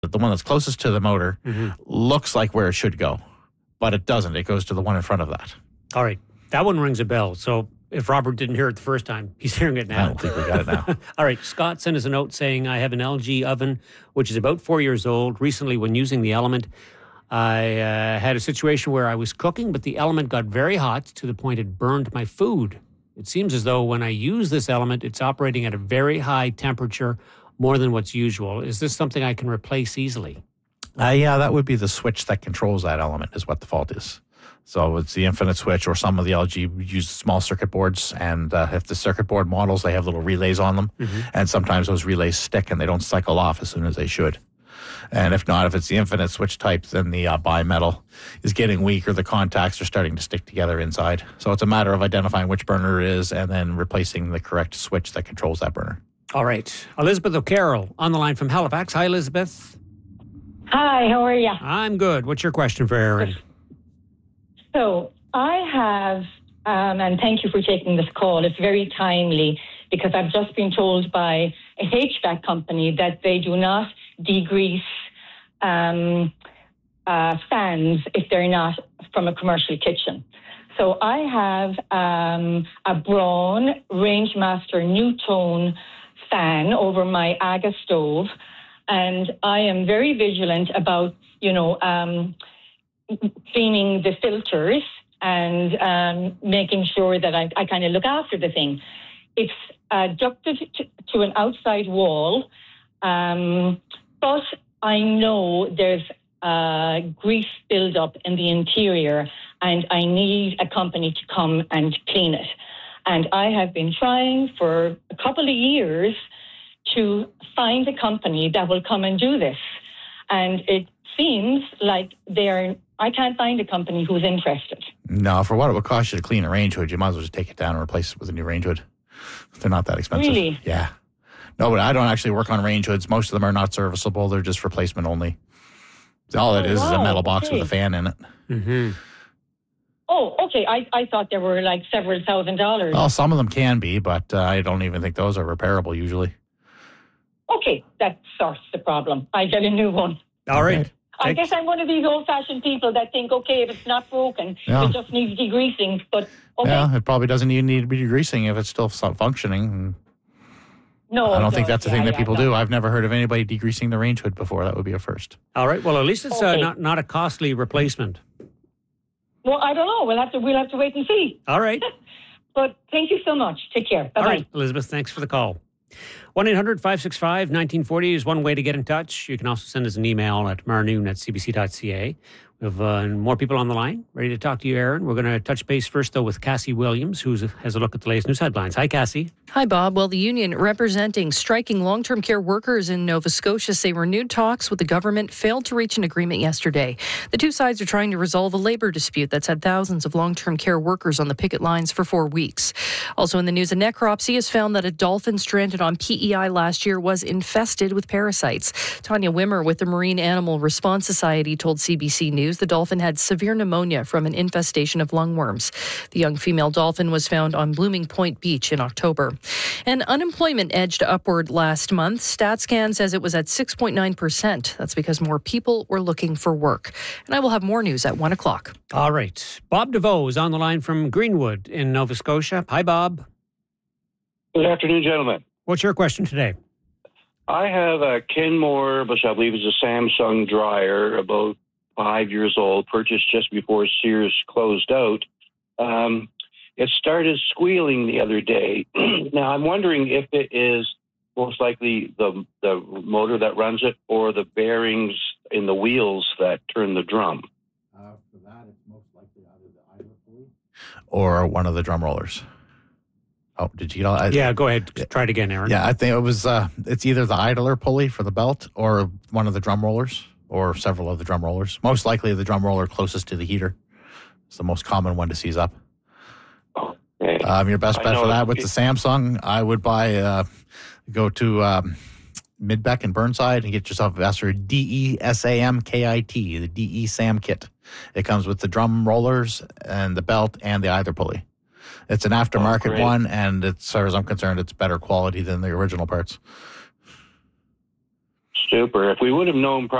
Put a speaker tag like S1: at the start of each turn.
S1: the one that's closest to the motor, looks like where it should go, but it doesn't. It goes to the one in front of that.
S2: All right. That one rings a bell. So if Robert didn't hear it the first time, he's hearing it now.
S1: I don't think we got it now.
S2: All right. Scott sent us a note saying, I have an LG oven, which is about 4 years old. Recently, when using the Element, I had a situation where I was cooking, but the Element got very hot to the point it burned my food. It seems as though when I use this Element, it's operating at a very high temperature, more than what's usual. Is this something I can replace easily?
S1: Yeah, that would be the switch that controls that element is what the fault is. So it's the Infinite switch, or some of the LG use small circuit boards. And if the circuit board models, they have little relays on them. And sometimes those relays stick and they don't cycle off as soon as they should. And if not, if it's the Infinite switch type, then the bimetal is getting weak or the contacts are starting to stick together inside. So it's a matter of identifying which burner it is and then replacing the correct switch that controls that burner.
S2: All right. Elizabeth O'Carroll on the line from Halifax. Hi, Elizabeth.
S3: Hi, how are you?
S2: I'm good. What's your question for Aaron?
S3: So I have, and thank you for taking this call. It's very timely because I've just been told by a HVAC company that they do not degrease fans if they're not from a commercial kitchen. So I have a Braun Rangemaster Newtone fan over my Aga stove, and I am very vigilant about, cleaning the filters and making sure that I kind of look after the thing. It's ducted to an outside wall, but I know there's grease buildup in the interior, and I need a company to come and clean it. And I have been trying for a couple of years to find a company that will come and do this. And it seems like I can't find a company who's interested.
S1: No, for what it would cost you to clean a range hood, you might as well just take it down and replace it with a new range hood. They're not that expensive.
S3: Really?
S1: Yeah. No, but I don't actually work on range hoods. Most of them are not serviceable. They're just replacement only. All it is a metal box with a fan in it.
S2: Mm-hmm.
S3: Oh, okay. I thought there were like several $1,000s.
S1: Well, some of them can be, but I don't even think those are repairable usually.
S3: Okay, that sorts the problem. I get a new one.
S2: All right.
S1: Okay.
S3: I guess I'm one of these old-fashioned people that think, okay, if it's not broken, it just needs degreasing. But okay.
S1: Yeah, it probably doesn't even need to be degreasing if it's still functioning.
S3: No,
S1: I don't think that's the thing that people do. I've never heard of anybody degreasing the range hood before. That would be a first.
S2: All right. Well, at least it's not a costly replacement.
S3: Well, I don't know. We'll have to wait and see.
S2: All right.
S3: But thank you so much. Take care. Bye-bye.
S2: All right, Elizabeth, thanks for the call. 1-800-565-1940 is one way to get in touch. You can also send us an email at marnoon@cbc.ca. We have more people on the line, ready to talk to you, Aaron. We're going to touch base first, though, with Cassie Williams, who has a look at the latest news headlines. Hi, Cassie.
S4: Hi, Bob. Well, the union representing striking long-term care workers in Nova Scotia say renewed talks with the government failed to reach an agreement yesterday. The two sides are trying to resolve a labor dispute that's had thousands of long-term care workers on the picket lines for 4 weeks. Also in the news, a necropsy has found that a dolphin stranded on PEI last year was infested with parasites. Tanya Wimmer with the Marine Animal Response Society told CBC News the dolphin had severe pneumonia from an infestation of lungworms. The young female dolphin was found on Blooming Point Beach in October. And unemployment edged upward last month. StatsCan says it was at 6.9%. That's because more people were looking for work. And I will have more news at 1 o'clock.
S2: All right. Bob DeVoe is on the line from Greenwood in Nova Scotia. Hi, Bob.
S5: Good afternoon, gentlemen.
S2: What's your question today?
S5: I have a Kenmore, which I believe is a Samsung dryer, about 5 years old, purchased just before Sears closed out. It started squealing the other day. Now, I'm wondering if it is most likely the motor that runs it or the bearings in the wheels that turn the drum.
S1: For that, it's most likely either the idler pulley or one of the drum rollers. Oh, did you get all?
S2: Yeah, go ahead. Try it again, Aaron.
S1: Yeah, I think it was. It's either the idler pulley for the belt or one of the drum rollers or several of the drum rollers. Most likely the drum roller closest to the heater. It's the most common one to seize up.
S5: Okay.
S1: Your best bet for that with the Samsung, I would go to Midbeck and Burnside and get yourself a DESAM KIT, the DE SAM kit. It comes with the drum rollers and the belt and the idler pulley. It's an aftermarket one, and as far as I'm concerned, it's better quality than the original parts.
S5: Super. If we would have known